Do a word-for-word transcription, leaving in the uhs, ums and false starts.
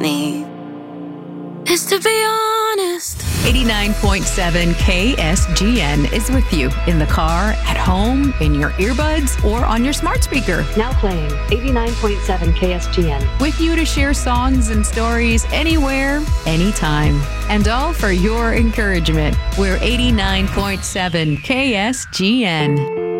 need is to be honest. eighty-nine point seven K S G N is with you in the car, at home, in your earbuds, or on your smart speaker. Now playing eighty-nine point seven K S G N. With you to share songs and stories anywhere, anytime. And all for your encouragement. We're eighty-nine point seven K S G N.